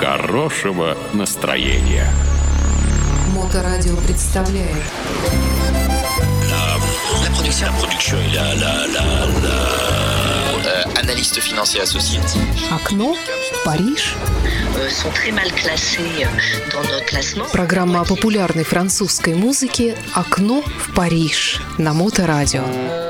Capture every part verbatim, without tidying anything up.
хорошего настроения. Моторадио представляет. La production, la production et la, la, la, la... Euh, analyste financier associé. Окно в Париж. Sont très mal classés dans notre classement. Программа о популярной французской музыке «Окно в Париж» на Моторадио.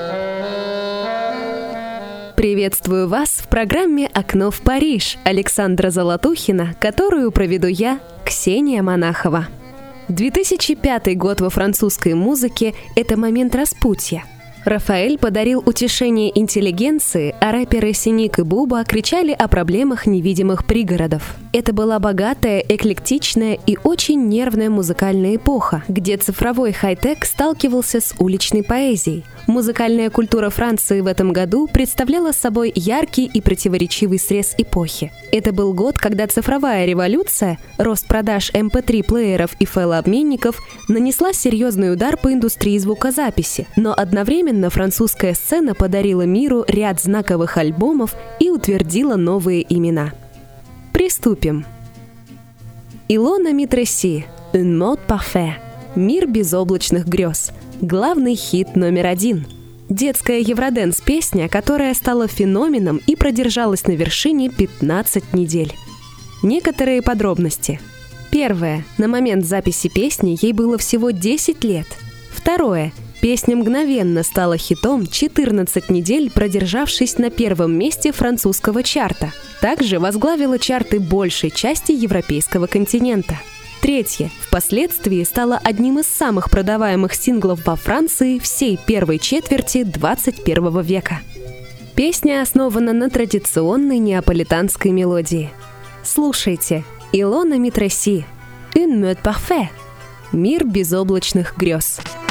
Приветствую вас в программе «Окно в Париж» Александра Золотухина, которую проведу я, Ксения Монахова. две тысячи пятый год во французской музыке – это момент распутья. Рафаэль подарил утешение интеллигенции, а рэперы Синик и Буба кричали о проблемах невидимых пригородов. Это была богатая, эклектичная и очень нервная музыкальная эпоха, где цифровой хай-тек сталкивался с уличной поэзией. Музыкальная культура Франции в этом году представляла собой яркий и противоречивый срез эпохи. Это был год, когда цифровая революция, рост продаж эм пэ три плееров и файлообменников нанесла серьезный удар по индустрии звукозаписи, но одновременно французская сцена подарила миру ряд знаковых альбомов и утвердила новые имена. Приступим. Илона Митресси «Un monde parfait» – «Мир безоблачных грез». Главный хит номер один. Детская евроденс-песня, которая стала феноменом и продержалась на вершине пятнадцать недель. Некоторые подробности. Первое. На момент записи песни ей было всего десять лет. Второе. Песня мгновенно стала хитом, четырнадцать недель продержавшись на первом месте французского чарта. Также возглавила чарты большей части европейского континента. Третье. Впоследствии стала одним из самых продаваемых синглов во Франции всей первой четверти двадцать первого века. Песня основана на традиционной неаполитанской мелодии. Слушайте. Илона Митресси «Un monde parfait» – «Мир безоблачных грез».